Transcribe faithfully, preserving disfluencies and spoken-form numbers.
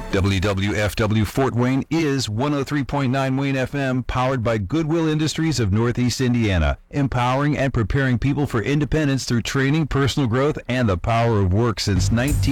W W F W Fort Wayne is one oh three point nine Wayne F M, powered by Goodwill Industries of Northeast Indiana, empowering and preparing people for independence through training, personal growth, and the power of work since nineteen